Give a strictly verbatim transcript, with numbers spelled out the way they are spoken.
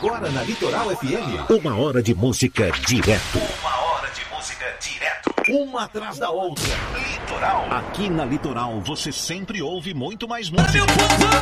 Agora na Litoral F M. Uma hora de música direto. Uma hora de música direto. Uma atrás da outra. Litoral. Aqui na Litoral você sempre ouve muito mais música.